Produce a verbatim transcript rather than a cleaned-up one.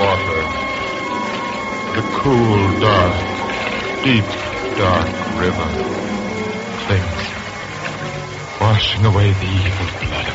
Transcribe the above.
water. The cool, dark, deep, dark river clings, washing away the evil blood of